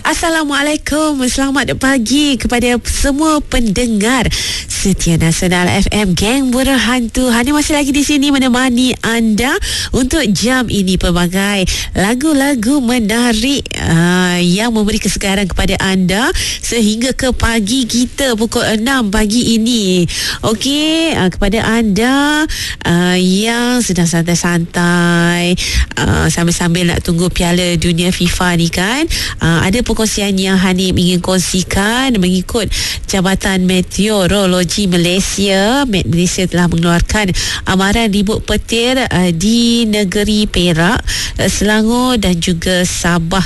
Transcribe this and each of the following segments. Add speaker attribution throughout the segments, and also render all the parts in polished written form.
Speaker 1: Assalamualaikum, selamat pagi kepada semua pendengar setia Nasional FM. Geng Berhantu Hani masih lagi di sini menemani anda untuk jam ini. Pelbagai lagu-lagu menarik yang memberi kesegaran kepada anda sehingga ke pagi kita pukul 6 pagi ini. Okey, kepada anda yang sedang santai-santai sambil-sambil nak tunggu Piala Dunia FIFA ni kan, ada perkongsian yang Hanif ingin kongsikan. Mengikut Jabatan Meteorologi Malaysia, Malaysia telah mengeluarkan amaran ribut petir di negeri Perak, Selangor dan juga Sabah.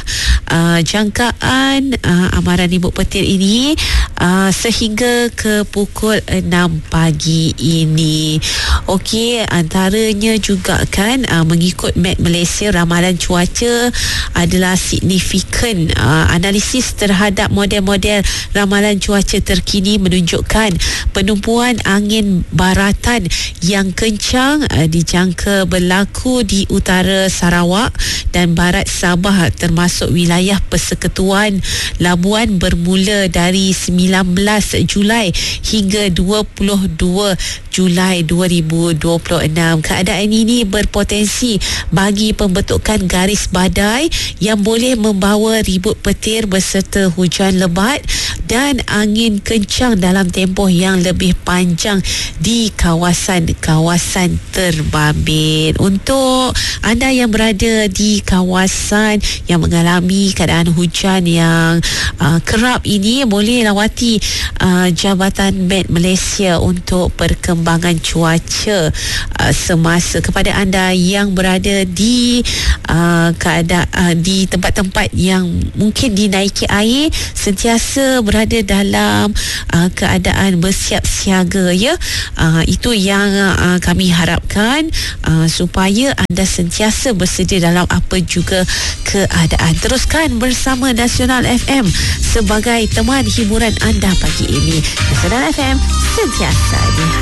Speaker 1: Jangkaan amaran ribut petir ini sehingga ke pukul 6 pagi ini. Okey, antaranya juga kan mengikut Met Malaysia, ramalan cuaca adalah signifikan. Analisis terhadap model-model ramalan cuaca terkini menunjukkan penumpuan angin baratan yang kencang dijangka berlaku di utara Sarawak dan barat Sabah, termasuk wilayah Persekutuan Labuan bermula dari 19 Julai hingga 22 Julai 2026. Keadaan ini berpotensi bagi pembentukan garis badai yang boleh membawa ribut petir beserta hujan lebat dan angin kencang dalam tempoh yang lebih panjang di kawasan-kawasan terbabit. Untuk anda yang berada di kawasan yang mengalami keadaan hujan yang kerap ini, boleh lawati Jabatan Met Malaysia untuk perkembangan cuaca semasa. Kepada anda yang berada di di tempat-tempat yang mungkin dinaiki air, sentiasa berada dalam keadaan bersiap siaga ya. Itu yang kami harapkan, supaya anda sentiasa bersedia dalam apa juga keadaan. Teruskan bersama Nasional FM sebagai teman hiburan anda pagi ini. Nasional FM sentiasa di